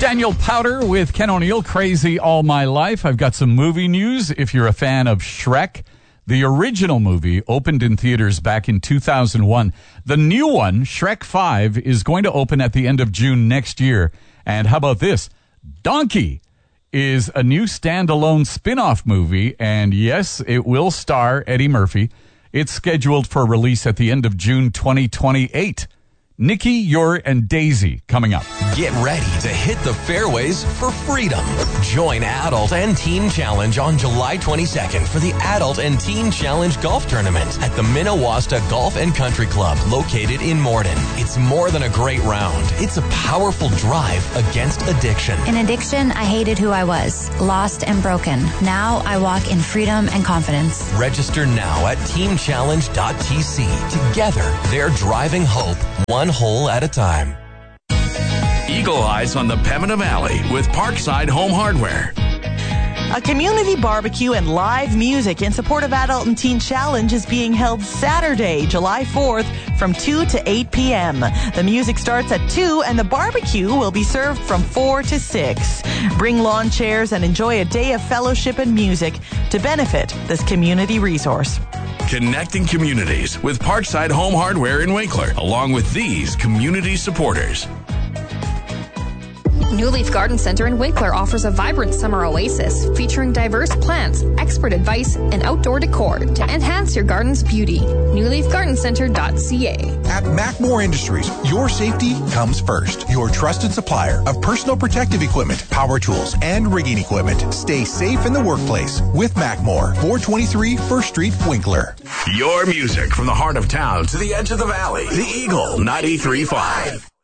Daniel Powder with Ken O'Neill, Crazy All My Life. I've got some movie news. If you're a fan of Shrek, the original movie opened in theaters back in 2001. The new one, Shrek 5, is going to open at the end of June next year. And how about this? Donkey is a new standalone spin-off movie, and yes, it will star Eddie Murphy. It's scheduled for release at the end of June 2028. Nikki, Yor, and Daisy coming up. Get ready to hit the fairways for freedom. Join Adult and Teen Challenge on July 22nd for the Adult and Teen Challenge Golf Tournament at the Minnewasta Golf and Country Club located in Morden. It's more than a great round. It's a powerful drive against addiction. In addiction, I hated who I was, lost and broken. Now I walk in freedom and confidence. Register now at teamchallenge.tc. Together, they're driving hope one hole at a time. Eagle Eyes on the Pembina Valley with Parkside Home Hardware. A community barbecue and live music in support of Adult and Teen Challenge is being held Saturday, July 4th from 2 to 8 p.m. The music starts at 2 and the barbecue will be served from 4 to 6. Bring lawn chairs and enjoy a day of fellowship and music to benefit this community resource. Connecting communities with Parkside Home Hardware in Winkler, along with these community supporters. New Leaf Garden Center in Winkler offers a vibrant summer oasis featuring diverse plants, expert advice, and outdoor decor to enhance your garden's beauty. NewLeafGardenCenter.ca. At Macmore Industries, your safety comes first. Your trusted supplier of personal protective equipment, power tools, and rigging equipment. Stay safe in the workplace with Macmore, 423 First Street, Winkler. Your music from the heart of town to the edge of the valley. The Eagle 93.5.